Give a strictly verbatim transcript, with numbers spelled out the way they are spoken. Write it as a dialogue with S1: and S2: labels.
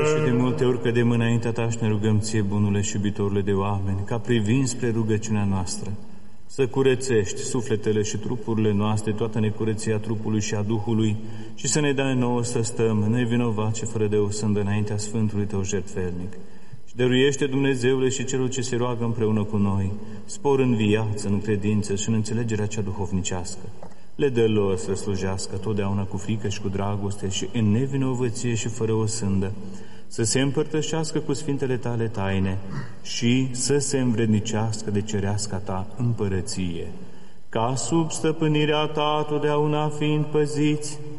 S1: Și de multe ori cădem înaintea Ta și ne rugăm Ție, bunule și iubitorule de oameni, ca privind spre rugăciunea noastră, să curățești sufletele și trupurile noastre, toată necurăția trupului și a Duhului, și să ne dai nouă să stăm nevinovați și fără de o sândă înaintea Sfântului Tău jertfelnic. Și dăruiește, Dumnezeule, și celor ce se roagă împreună cu noi, spor în viață, în credință și în înțelegerea cea duhovnicească. Le dă lor să slujească totdeauna cu frică și cu dragoste și în nevinovăție și fără o sândă, să se împărtășească cu Sfintele Tale taine și să se învrednicească de cereasca Ta împărăție, ca sub stăpânirea Ta totdeauna fiind păziți